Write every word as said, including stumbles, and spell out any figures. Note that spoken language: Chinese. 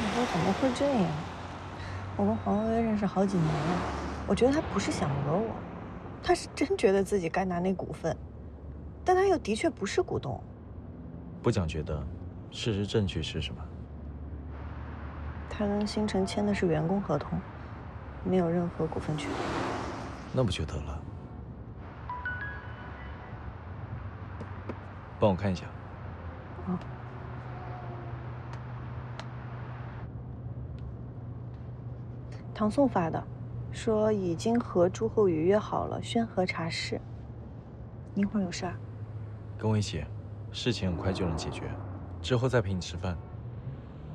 你说怎么会这样？我跟黄薇薇认识好几年了，我觉得他不是想讹我，他是真觉得自己该拿那股份，但他又的确不是股东。 不讲觉得，事实证据是什么？ 他跟星辰签的是员工合同，没有任何股份权。 那不就得了？帮我看一下。 啊。唐宋发的，说已经和朱厚宇约好了宣和茶室。你一会儿有事儿？ 跟我一起，事情很快就能解决，之后再陪你吃饭。